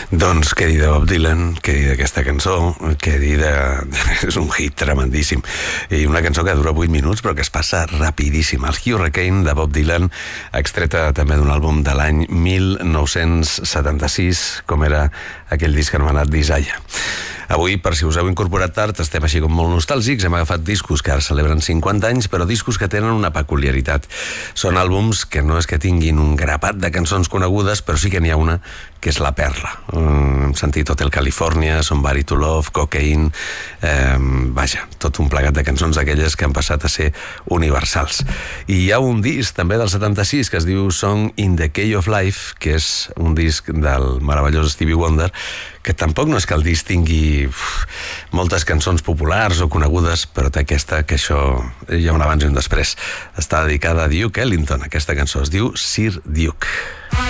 Doncs què dir de Bob Dylan, què dir d'aquesta cançó, què dir de... és un hit tremendíssim. I una cançó que dura 8 minuts però que es passa rapidíssim. El Hurricane de Bob Dylan, extreta també d'un àlbum de l'any 1976, com era aquell disc anomenat Desire. Avui, per si us heu incorporat tard, estem així com molt nostàlgics. Hem agafat discos que ara celebren 50 anys, però discos que tenen una peculiaritat. Són àlbums que no és que tinguin un grapat de cançons conegudes, però sí que n'hi ha una que és la perla. Hem sentit Hotel California, Somebody to Love, Cocaine... vaja, tot un plegat de cançons d'aquelles que han passat a ser universals. I hi ha un disc també del 76 que es diu Song in the Key of Life, que és un disc del meravellós Stevie Wonder, que tampoc no és que el disc tingui moltes cançons populars o conegudes, però té aquesta, que això hi ha un abans i un després. Està dedicada a Duke Ellington. Aquesta cançó es diu Sir Duke.